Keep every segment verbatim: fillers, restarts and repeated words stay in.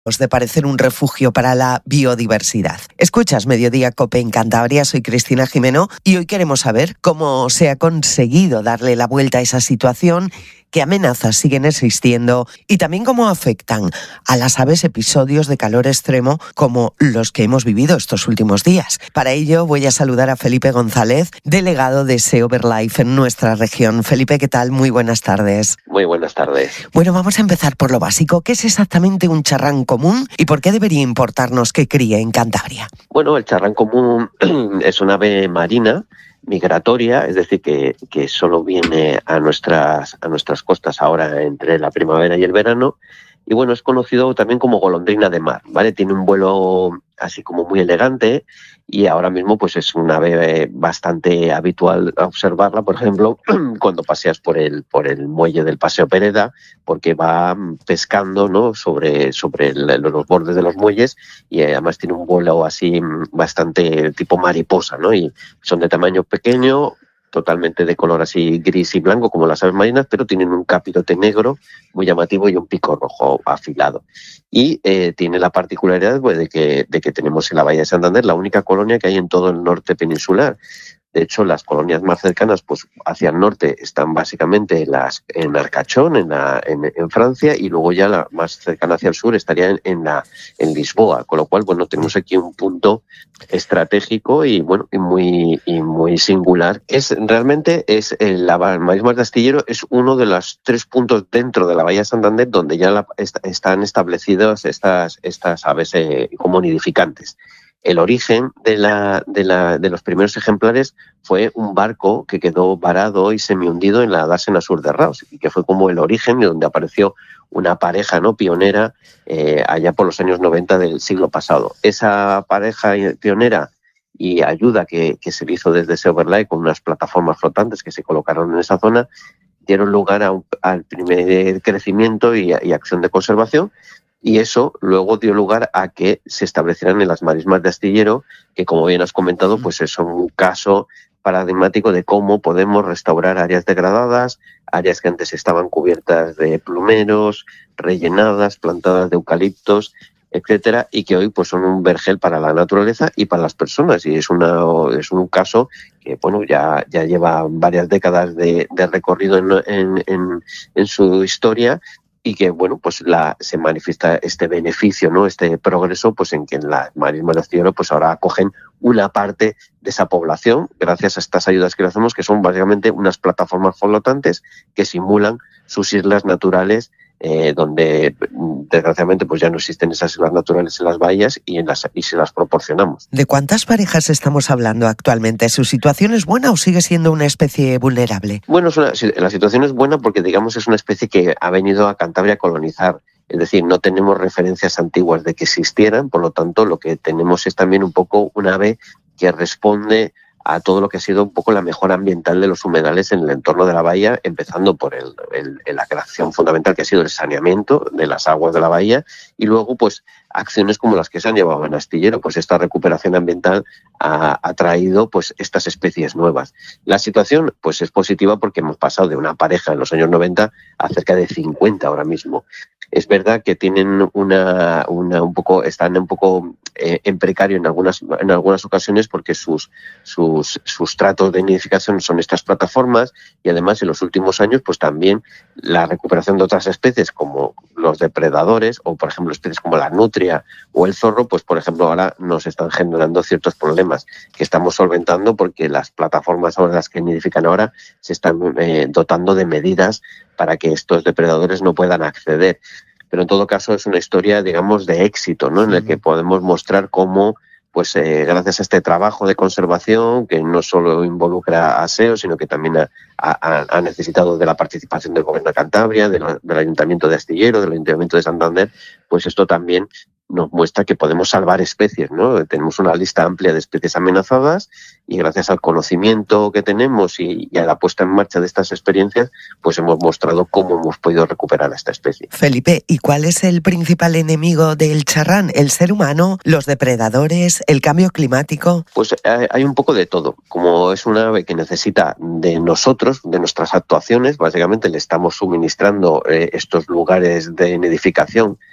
de parecer un refugio para la biodiversidad. Escuchas Mediodía Cope en Cantabria, soy Cristina Jimeno y hoy queremos saber cómo se ha conseguido darle la vuelta a esa situación, qué amenazas siguen existiendo y también cómo afectan a las aves episodios de calor extremo como los que hemos vivido estos últimos días. Para ello voy a saludar a Felipe González, delegado de Sea Birdlife en nuestra región. Felipe, ¿qué tal? Muy buenas tardes. Muy buenas tardes. Bueno, vamos a empezar por lo básico. ¿Qué es exactamente un charrán común y por qué debería importarnos que críe en Cantabria? Bueno, el charrán común es una ave marina migratoria, es decir, que, que solo viene a nuestras, a nuestras costas ahora entre la primavera y el verano. Y bueno, es conocido también como golondrina de mar, ¿vale? Tiene un vuelo así como muy elegante y ahora mismo pues es una ave bastante habitual observarla, por ejemplo, cuando paseas por el, por el muelle del Paseo Pereda, porque va pescando, ¿no?, sobre, sobre el, los bordes de los muelles y además tiene un vuelo así bastante tipo mariposa, ¿no? Y son de tamaño pequeño, totalmente de color así gris y blanco como las aves marinas, pero tienen un capirote negro muy llamativo y un pico rojo afilado. Y eh, tiene la particularidad pues, de, que, de que tenemos en la Bahía de Santander la única colonia que hay en todo el norte peninsular. De hecho, las colonias más cercanas pues hacia el norte están básicamente las, en Arcachón, en, la, en, en Francia, y luego ya la más cercana hacia el sur estaría en, en, la, en Lisboa. Con lo cual, bueno, tenemos aquí un punto estratégico y bueno y muy y muy singular. Es realmente es el, la marismas de Astillero es uno de los tres puntos dentro de la Bahía de Santander donde ya la, est, están establecidas estas estas aves eh, como nidificantes. El origen de, la, de, la, de los primeros ejemplares fue un barco que quedó varado y semihundido en la dársena sur de Raos, y que fue como el origen de donde apareció una pareja, ¿no?, pionera eh, allá por los años noventa del siglo pasado. Esa pareja pionera y ayuda que, que se hizo desde Sea Birdlife con unas plataformas flotantes que se colocaron en esa zona dieron lugar a un, al primer crecimiento y, y acción de conservación. Y eso luego dio lugar a que se establecieran en las marismas de Astillero, que como bien has comentado, pues es un caso paradigmático de cómo podemos restaurar áreas degradadas, áreas que antes estaban cubiertas de plumeros, rellenadas, plantadas de eucaliptos, etcétera, y que hoy pues son un vergel para la naturaleza y para las personas. Y es una es un caso que bueno ya ya lleva varias décadas de, de recorrido en, en, en, en su historia. Y que, bueno, pues la, se manifiesta este beneficio, ¿no?, este progreso, pues en que en las marismas de Astillero, pues ahora acogen una parte de esa población, gracias a estas ayudas que le hacemos, que son básicamente unas plataformas flotantes que simulan sus islas naturales, eh, donde desgraciadamente pues ya no existen esas islas naturales en las bahías y, en las, y se las proporcionamos. ¿De cuántas parejas estamos hablando actualmente? ¿Su situación es buena o sigue siendo una especie vulnerable? Bueno, es una, la situación es buena porque, digamos, es una especie que ha venido a Cantabria a colonizar. Es decir, no tenemos referencias antiguas de que existieran, por lo tanto, lo que tenemos es también un poco un ave que responde a todo lo que ha sido un poco la mejora ambiental de los humedales en el entorno de la bahía, empezando por el, el, la creación fundamental que ha sido el saneamiento de las aguas de la bahía y luego pues acciones como las que se han llevado en Astillero, pues esta recuperación ambiental ha, ha traído pues estas especies nuevas. La situación pues es positiva porque hemos pasado de una pareja en los años noventa a cerca de cincuenta ahora mismo. Es verdad que tienen una, una un poco, están un poco eh, en precario en algunas, en algunas ocasiones porque sus, sus, sus tratos de nidificación son estas plataformas y además en los últimos años pues también la recuperación de otras especies como los depredadores o por ejemplo especies como la nutria o el zorro, pues por ejemplo ahora nos están generando ciertos problemas que estamos solventando porque las plataformas ahora las que nidifican ahora se están eh, dotando de medidas para que estos depredadores no puedan acceder. Pero en todo caso es una historia, digamos, de éxito, ¿no? En el que podemos mostrar cómo, pues eh, gracias a este trabajo de conservación, que no solo involucra a SEO, sino que también ha, ha, ha necesitado de la participación del Gobierno de Cantabria, de la, del Ayuntamiento de Astillero, del Ayuntamiento de Santander, pues esto también nos muestra que podemos salvar especies, ¿no? Tenemos una lista amplia de especies amenazadas y gracias al conocimiento que tenemos y, y a la puesta en marcha de estas experiencias, pues hemos mostrado cómo hemos podido recuperar a esta especie. Felipe, ¿y cuál es el principal enemigo del charrán? ¿El ser humano, los depredadores, el cambio climático? Pues hay un poco de todo. Como es una ave que necesita de nosotros, de nuestras actuaciones, básicamente le estamos suministrando eh, estos lugares de nidificación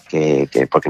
que, que porque